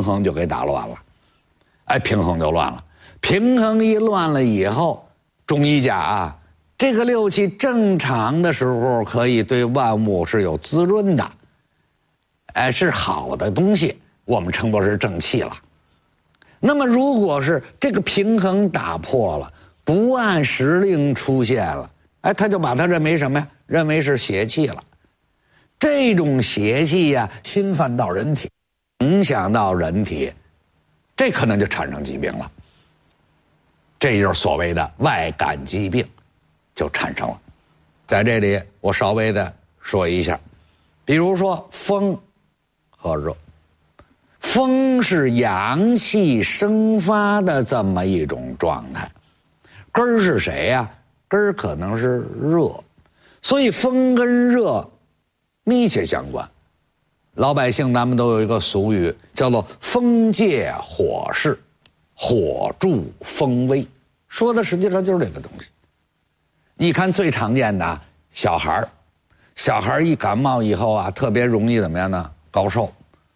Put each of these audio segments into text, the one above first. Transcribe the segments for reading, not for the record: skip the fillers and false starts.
衡就给打乱了，平衡就乱了。平衡一乱了以后，中医讲啊，这个六气正常的时候可以对万物是有滋润的，是好的东西，我们称作是正气了。那么如果是这个平衡打破了，不按时令出现了，他就把它认为什么呀？认为是邪气了。这种邪气呀，侵犯到人体，影响到人体，这可能就产生疾病了。这就是所谓的外感疾病就产生了。在这里我稍微的说一下，比如说风和热。风是阳气生发的这么一种状态，根儿是谁呀？根儿可能是热，所以风跟热密切相关。老百姓咱们都有一个俗语，叫做风借火势，火助风威，说的实际上就是这个东西。你看最常见的小孩一感冒以后啊，特别容易怎么样呢？高烧。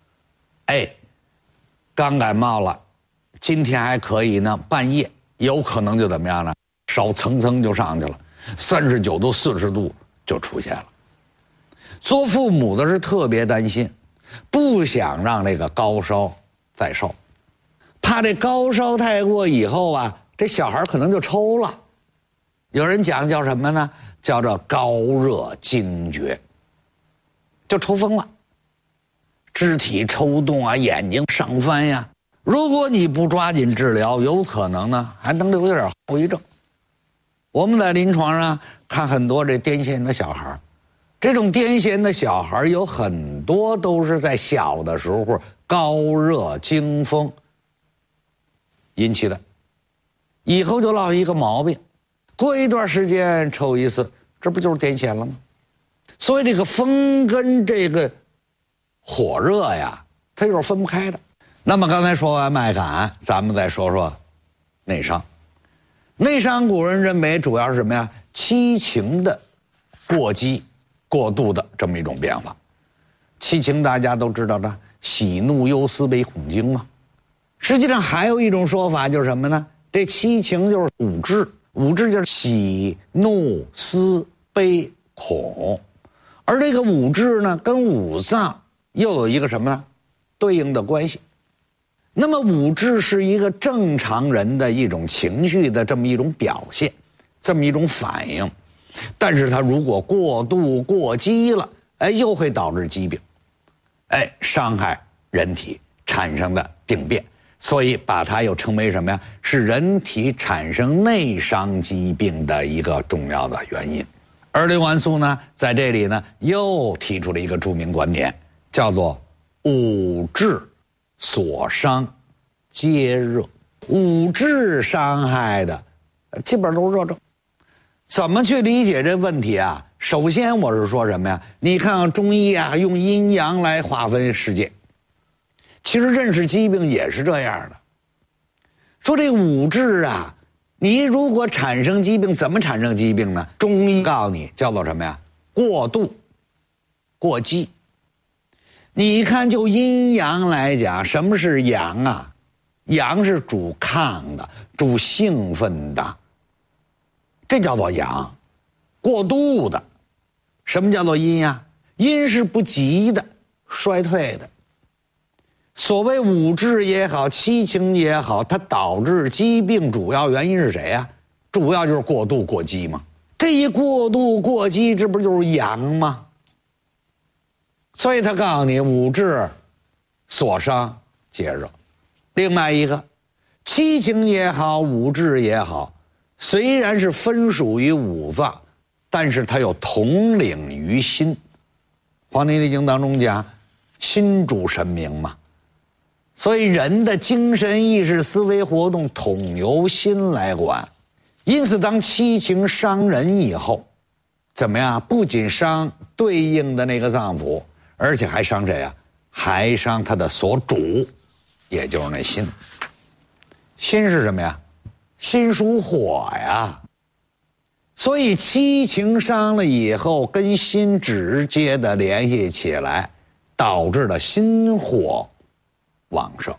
刚感冒了，今天还可以呢，半夜有可能就怎么样呢？烧蹭蹭就上去了，39度、40度就出现了。做父母的是特别担心，不想让这个高烧再烧，怕这高烧太过以后啊，这小孩可能就抽了。有人讲叫什么呢？叫做高热惊厥，就抽风了。肢体抽动啊，眼睛上翻呀。如果你不抓紧治疗，有可能呢还能留下点后遗症。我们在临床上看很多这癫痫的小孩，这种癫痫的小孩有很多都是在小的时候高热惊风引起的，以后就落一个毛病，过一段时间抽一次，这不就是癫痫了吗？所以这个风跟这个火热呀，它就是分不开的。那么刚才说完脉感，咱们再说说内伤。内伤古人认为主要是什么呀？七情的过激过度的这么一种变化。七情大家都知道的，喜怒忧思悲恐惊嘛。实际上还有一种说法就是什么呢？这七情就是五志，五志就是喜怒思悲恐，而这个五志呢，跟五脏又有一个什么呢？对应的关系。那么五志是一个正常人的一种情绪的这么一种表现，这么一种反应，但是它如果过度过激了，又会导致疾病，伤害人体产生的病变，所以把它又称为什么呀？是人体产生内伤疾病的一个重要的原因。而刘完素呢，在这里呢又提出了一个著名观点，叫做五志所伤皆热。五志伤害的基本都是热症。怎么去理解这问题啊？首先我是说什么呀？你看中医啊，用阴阳来划分世界，其实认识疾病也是这样的。说这五志啊，你如果产生疾病，怎么产生疾病呢？中医告诉你叫做什么呀？过度过激。你看就阴阳来讲，什么是阳啊？阳是主亢的，主兴奋的，这叫做阳。过度的。什么叫做阴呀？阴是不及的，衰退的。所谓五志也好，七情也好，它导致疾病主要原因是谁呀？主要就是过度过激嘛。这一过度过激，这不就是阳吗？所以他告诉你，五志所伤皆热。另外一个，七情也好，五志也好，虽然是分属于五脏，但是它有统领于心。《黄帝内经》当中讲，心主神明嘛，所以人的精神意识思维活动统由心来管。因此当七情伤人以后，怎么样？不仅伤对应的那个脏腑，而且还伤谁呀？还伤他的所主，也就是那心。心是什么呀？心属火呀。所以七情伤了以后，跟心直接的联系起来，导致了心火旺盛。